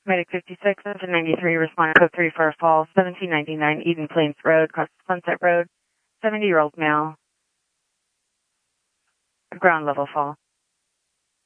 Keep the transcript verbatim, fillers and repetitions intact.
Medic fifty-six, seven ninety-three, respond code three for a fall, seventeen ninety-nine Eden Plains Road, across Sunset Road, seventy-year-old male, ground level fall.